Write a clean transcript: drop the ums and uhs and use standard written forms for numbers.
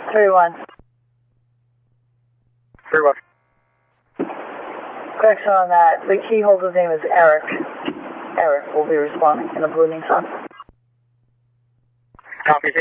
3-1. 3-1. Correction on that. The key holder's name is Eric. Eric will be responding in the Blue Nissan. Copy.